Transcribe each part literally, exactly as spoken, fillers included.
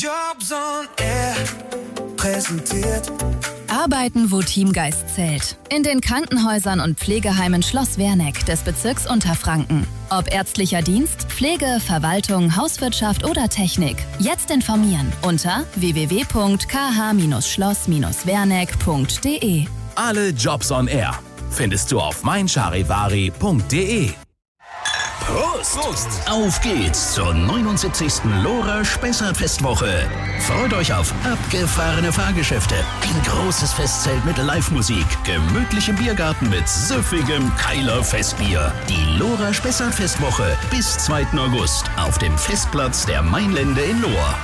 Jobs on Air präsentiert. Arbeiten, wo Teamgeist zählt. In den Krankenhäusern und Pflegeheimen Schloss Werneck des Bezirks Unterfranken. Ob ärztlicher Dienst, Pflege, Verwaltung, Hauswirtschaft oder Technik. Jetzt informieren unter w w w punkt k h schloss werneck punkt d e. Alle Jobs on Air findest du auf mein charivari punkt d e. Prost! Prost! Auf geht's zur neunundsiebzigsten Lora Spessart-Festwoche. Freut euch auf abgefahrene Fahrgeschäfte, ein großes Festzelt mit Live-Musik, gemütlichem Biergarten mit süffigem Keiler Festbier. Die Lora Spessart-Festwoche bis zweiten August auf dem Festplatz der Mainlände in Lohr.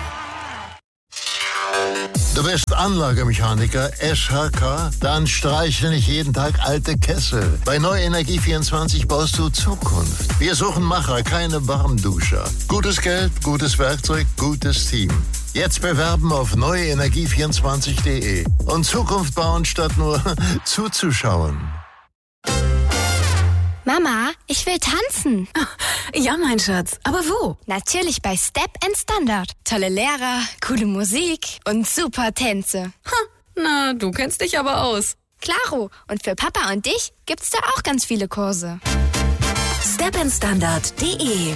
Du bist Anlagemechaniker, S H K? Dann streiche nicht jeden Tag alte Kessel. Bei Neue Energie vierundzwanzig baust du Zukunft. Wir suchen Macher, keine Warmduscher. Gutes Geld, gutes Werkzeug, gutes Team. Jetzt bewerben auf neue energie vierundzwanzig punkt d e und Zukunft bauen statt nur zuzuschauen. Mama, ich will tanzen. Ja, mein Schatz. Aber wo? Natürlich bei Step and Standard. Tolle Lehrer, coole Musik und super Tänze. Ha, na, du kennst dich aber aus. Klaro. Und für Papa und dich gibt's da auch ganz viele Kurse. step and standard punkt d e.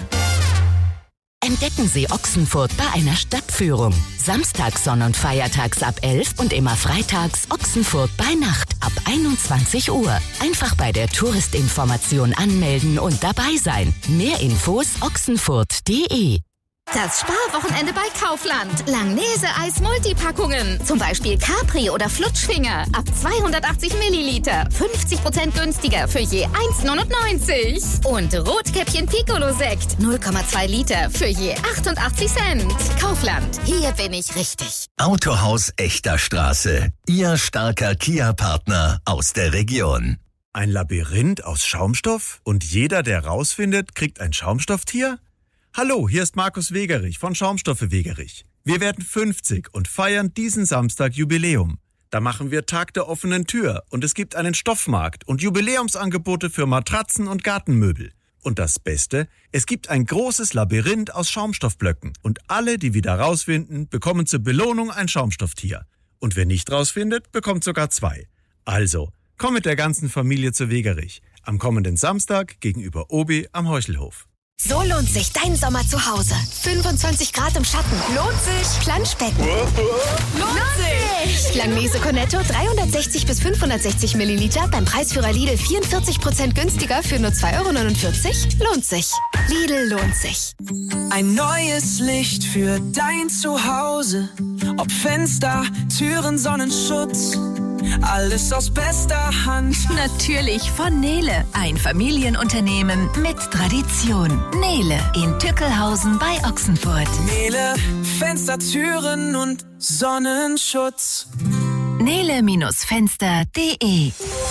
Entdecken Sie Ochsenfurt bei einer Stadtführung. Samstags, Sonn- und Feiertags ab elf und immer freitags Ochsenfurt bei Nacht ab einundzwanzig Uhr. Einfach bei der Touristinformation anmelden und dabei sein. Mehr Infos ochsenfurt punkt d e. Das Sparwochenende bei Kaufland. Langnese-Eis-Multipackungen. Zum Beispiel Capri oder Flutschfinger. Ab zweihundertachtzig Milliliter. fünfzig Prozent günstiger für je eins neunundneunzig. Und Rotkäppchen Piccolo-Sekt. null Komma zwei Liter für je achtundachtzig Cent. Kaufland. Hier bin ich richtig. Autohaus Echter Straße. Ihr starker Kia-Partner aus der Region. Ein Labyrinth aus Schaumstoff? Und jeder, der rausfindet, kriegt ein Schaumstofftier? Hallo, hier ist Markus Wegerich von Schaumstoffe Wegerich. Wir werden fünfzig und feiern diesen Samstag Jubiläum. Da machen wir Tag der offenen Tür und es gibt einen Stoffmarkt und Jubiläumsangebote für Matratzen und Gartenmöbel. Und das Beste, es gibt ein großes Labyrinth aus Schaumstoffblöcken und alle, die wieder rausfinden, bekommen zur Belohnung ein Schaumstofftier. Und wer nicht rausfindet, bekommt sogar zwei. Also, komm mit der ganzen Familie zu Wegerich. Am kommenden Samstag gegenüber Obi am Heuchelhof. So lohnt sich dein Sommer zu Hause. fünfundzwanzig Grad im Schatten. Lohnt sich. Planschbecken. Lohnt sich. Langnese Cornetto dreihundertsechzig bis fünfhundertsechzig Milliliter beim Preisführer Lidl vierundvierzig Prozent günstiger für nur zwei Euro neunundvierzig. Lohnt sich. Lidl lohnt sich. Ein neues Licht für dein Zuhause. Ob Fenster, Türen, Sonnenschutz. Alles aus bester Hand. Natürlich von Nele. Ein Familienunternehmen mit Tradition. Nele in Tückelhausen bei Ochsenfurt. Nele, Fenster, Türen und Sonnenschutz. nele Fenster punkt d e.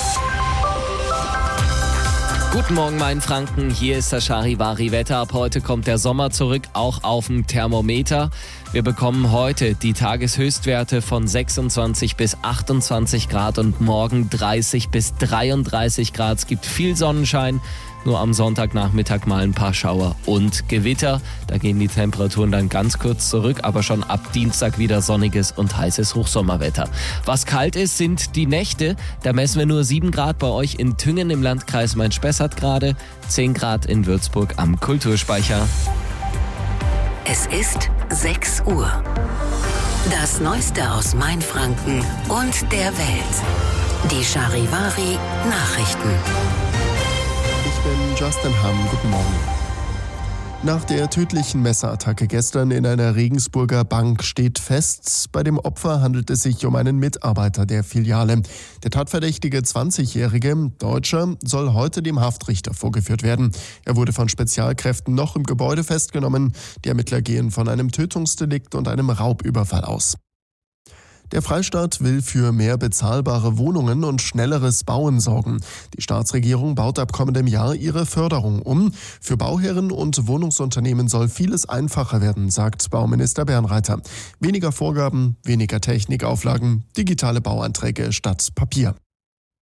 Guten Morgen, mein Franken. Hier ist das Charivari-Wetter. Ab heute kommt der Sommer zurück, auch auf dem Thermometer. Wir bekommen heute die Tageshöchstwerte von sechsundzwanzig bis achtundzwanzig Grad und morgen dreißig bis dreiunddreißig Grad. Es gibt viel Sonnenschein, nur am Sonntagnachmittag mal ein paar Schauer und Gewitter. Da gehen die Temperaturen dann ganz kurz zurück, aber schon ab Dienstag wieder sonniges und heißes Hochsommerwetter. Was kalt ist, sind die Nächte. Da messen wir nur sieben Grad bei euch in Thüngen im Landkreis Main-Spessart gerade, zehn Grad in Würzburg am Kulturspeicher. Es ist sechs Uhr. Das Neueste aus Mainfranken und der Welt. Die Charivari Nachrichten. Ich bin Justin Hamm. Guten Morgen. Nach der tödlichen Messerattacke gestern in einer Regensburger Bank steht fest, bei dem Opfer handelt es sich um einen Mitarbeiter der Filiale. Der tatverdächtige zwanzigjährige Deutscher soll heute dem Haftrichter vorgeführt werden. Er wurde von Spezialkräften noch im Gebäude festgenommen. Die Ermittler gehen von einem Tötungsdelikt und einem Raubüberfall aus. Der Freistaat will für mehr bezahlbare Wohnungen und schnelleres Bauen sorgen. Die Staatsregierung baut ab kommendem Jahr ihre Förderung um. Für Bauherren und Wohnungsunternehmen soll vieles einfacher werden, sagt Bauminister Bernreiter. Weniger Vorgaben, weniger Technikauflagen, digitale Bauanträge statt Papier.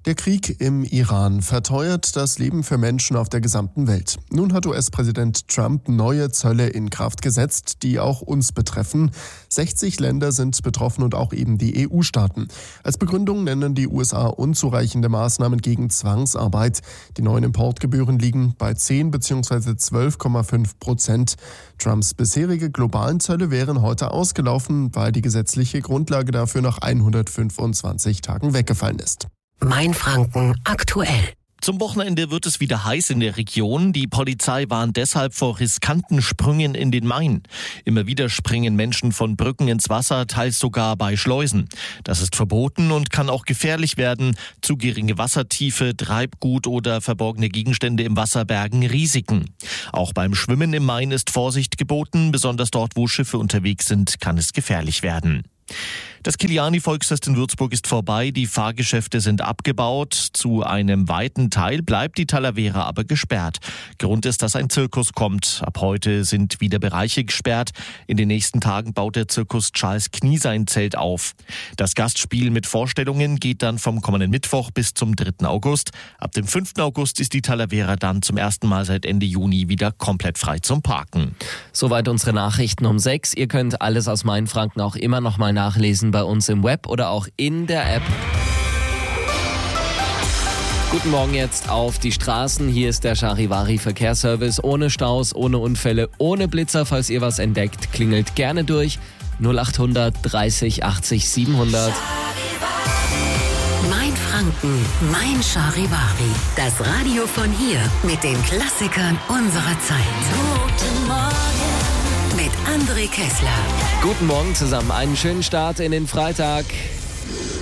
Der Krieg im Iran verteuert das Leben für Menschen auf der gesamten Welt. Nun hat U S-Präsident Trump neue Zölle in Kraft gesetzt, die auch uns betreffen. sechzig Länder sind betroffen und auch eben die E U-Staaten. Als Begründung nennen die U S A unzureichende Maßnahmen gegen Zwangsarbeit. Die neuen Importgebühren liegen bei zehn bzw. zwölf Komma fünf Prozent. Trumps bisherige globalen Zölle wären heute ausgelaufen, weil die gesetzliche Grundlage dafür nach hundertfünfundzwanzig Tagen weggefallen ist. Mainfranken aktuell. Zum Wochenende wird es wieder heiß in der Region. Die Polizei warnt deshalb vor riskanten Sprüngen in den Main. Immer wieder springen Menschen von Brücken ins Wasser, teils sogar bei Schleusen. Das ist verboten und kann auch gefährlich werden. Zu geringe Wassertiefe, Treibgut oder verborgene Gegenstände im Wasser bergen Risiken. Auch beim Schwimmen im Main ist Vorsicht geboten. Besonders dort, wo Schiffe unterwegs sind, kann es gefährlich werden. Das Kiliani-Volksfest in Würzburg ist vorbei, die Fahrgeschäfte sind abgebaut. Zu einem weiten Teil bleibt die Talavera aber gesperrt. Grund ist, dass ein Zirkus kommt. Ab heute sind wieder Bereiche gesperrt. In den nächsten Tagen baut der Zirkus Charles Knie sein Zelt auf. Das Gastspiel mit Vorstellungen geht dann vom kommenden Mittwoch bis zum dritten August. Ab dem fünften August ist die Talavera dann zum ersten Mal seit Ende Juni wieder komplett frei zum Parken. Soweit unsere Nachrichten um sechs. Ihr könnt alles aus Mainfranken auch immer noch mal nachlesen bei uns im Web oder auch in der App. Guten Morgen jetzt auf die Straßen. Hier ist der Charivari Verkehrsservice. Ohne Staus, ohne Unfälle, ohne Blitzer. Falls ihr was entdeckt, klingelt gerne durch. null achthundert dreißig achtzig siebenhundert. Mainfranken, mein Charivari. Das Radio von hier mit den Klassikern unserer Zeit. Guten Morgen mit André Kessler. Guten Morgen zusammen. Einen schönen Start in den Freitag.